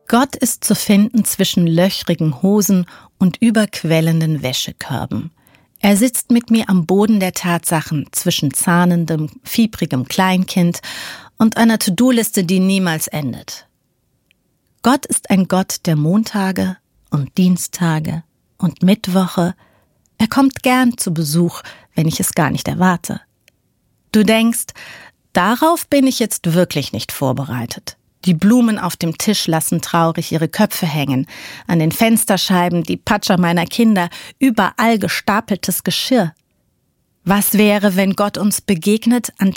Gott ist zu finden zwischen löchrigen Hosen und überquellenden Wäschekörben. Er sitzt mit mir am Boden der Tatsachen zwischen zahnendem, fiebrigem Kleinkind und einer To-Do-Liste, die niemals endet. Gott ist ein Gott der Montage und Dienstage und Mittwoche. Er kommt gern zu Besuch, wenn ich es gar nicht erwarte. Du denkst, darauf bin ich jetzt wirklich nicht vorbereitet. Die Blumen auf dem Tisch lassen traurig ihre Köpfe hängen. An den Fensterscheiben die Patscher meiner Kinder, überall gestapeltes Geschirr. Was wäre, wenn Gott uns begegnet an